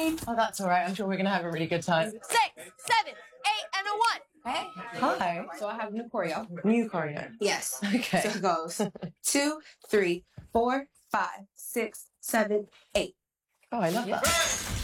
Sorry. Oh, that's all right. I'm sure we're going to have a really good time. 6, 7, 8, and a 1. Hey. Hi. So I have new choreo. New choreo. Yes. Okay. So it goes 2, 3, 4, 5, 6, 7, 8. Oh, I love that.